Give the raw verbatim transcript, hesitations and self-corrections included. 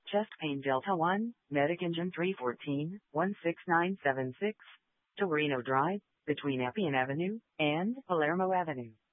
Chest pain Delta one, Medic Engine three fourteen, one six nine seven six, Torino Drive, between Appian Avenue and Palermo Avenue.